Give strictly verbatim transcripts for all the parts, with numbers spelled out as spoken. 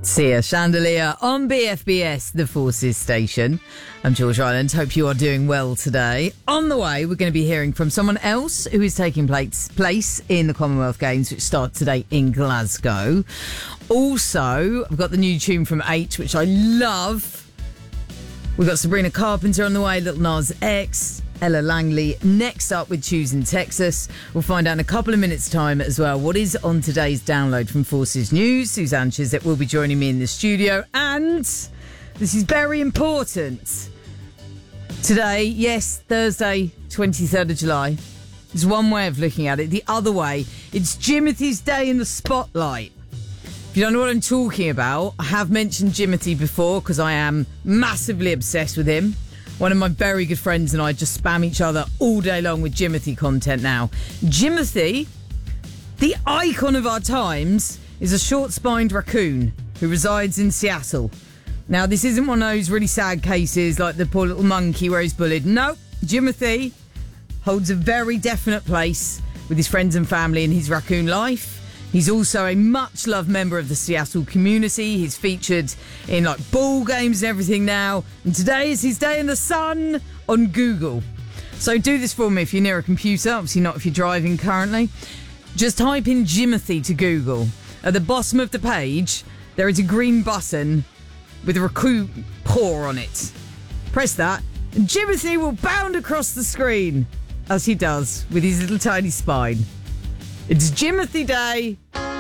Sia Chandelier on B F B S, the Forces station. I'm George Ryland. Hope you are doing well today. On the way, we're going to be hearing from someone else who is taking place, place in the Commonwealth Games, which start today in Glasgow. Also, I've got the new tune from H, which I love. We've got Sabrina Carpenter on the way, Little Nas X, Ella Langley next up with Tues in Texas. We'll find out in a couple of minutes' time as well what is on today's download from Forces News. Suzanne Chiswick will be joining me in the studio. And this is very important. Today, yes, Thursday, twenty-third of July. There's one way of looking at it. The other way, it's Jimothy's Day in the Spotlight. If you don't know what I'm talking about, I have mentioned Jimothy before because I am massively obsessed with him. One of my very good friends and I just spam each other all day long with Jimothy content now. Jimothy, the icon of our times, is a short-spined raccoon who resides in Seattle. Now, this isn't one of those really sad cases like the poor little monkey where he's bullied. No, Jimothy holds a very definite place with his friends and family in his raccoon life. He's also a much-loved member of the Seattle community. He's featured in like ball games and everything now. And today is his day in the sun on Google. So do this for me if you're near a computer. Obviously not if you're driving currently. Just type in Jimothy to Google. At the bottom of the page, there is a green button with a raccoon paw on it. Press that, and Jimothy will bound across the screen, as he does with his little tiny spine. It's Jimothy Day.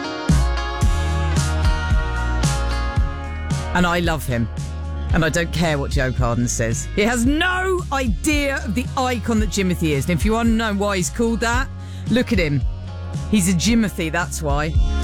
And I love him. And I don't care what Joe Carden says. He has no idea of the icon that Jimothy is. And if you want to know why he's called that, look at him. He's a Jimothy, that's why.